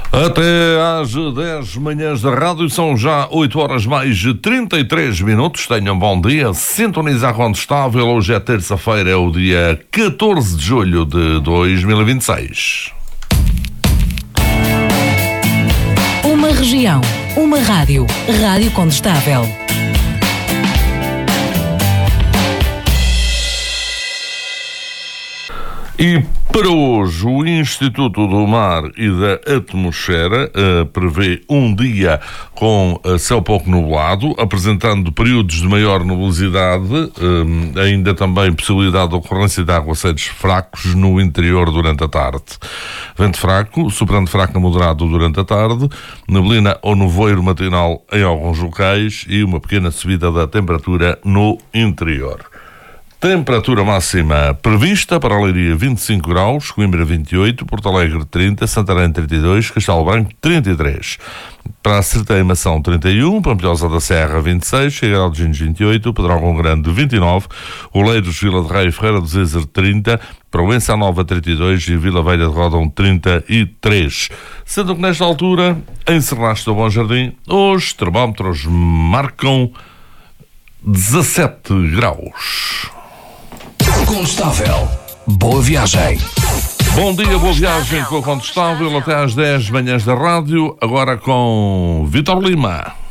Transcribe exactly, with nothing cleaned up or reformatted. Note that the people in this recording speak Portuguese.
Até às dez manhãs da rádio, são já oito horas mais de trinta e três minutos. Tenham um bom dia, sintonizar quando estável. Hoje é terça-feira, é o dia catorze de julho de dois mil e vinte e seis. Uma região, uma rádio, Rádio Condestável. E para hoje, o Instituto do Mar e da Atmosfera uh, prevê um dia com uh, céu pouco nublado, apresentando períodos de maior nubosidade, uh, ainda também possibilidade de ocorrência de aguaceiros fracos no interior durante a tarde. Vento fraco, soprando fraco a moderado durante a tarde, neblina ou nevoeiro matinal em alguns locais e uma pequena subida da temperatura no interior. Temperatura máxima prevista para a Leiria vinte e cinco graus, Coimbra vinte e oito, Porto Alegre trinta, Santarém trinta e dois, Castelo Branco trinta e três. Para a Sertã e Mação trinta e um, Pampilhosa da Serra vinte e seis, Figueirão de Gines vinte e oito, Pedrógão Grande vinte e nove, Oleiros, Vila de Rei e Ferreira do Zezer trinta, Proença Nova trinta e dois e Vila Velha de Rodão trinta e três. Sendo que nesta altura, em Serraste do Bom Jardim, os termómetros marcam dezassete graus. Condestável. Boa viagem. Bom dia, boa viagem com o Condestável até às dez manhãs da rádio, agora com Vítor Lima.